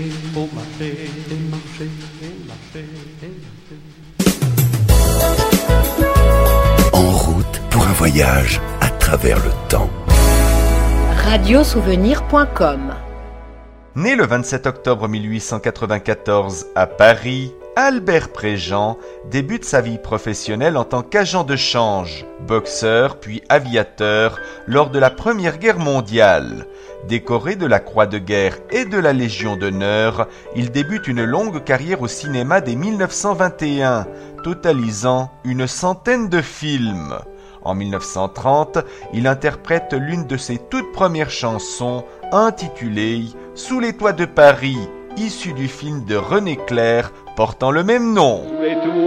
En route pour un voyage à travers le temps. Radiosouvenir.com. Né le 27 octobre 1894 à Paris, Albert Préjean débute sa vie professionnelle en tant qu'agent de change, boxeur puis aviateur lors de la Première Guerre mondiale. Décoré de la Croix de guerre et de la Légion d'honneur, il débute une longue carrière au cinéma dès 1921, totalisant une centaine de films. En 1930, il interprète l'une de ses toutes premières chansons, intitulée « Sous les toits de Paris », issue du film de René Clair portant le même nom. Sous les toits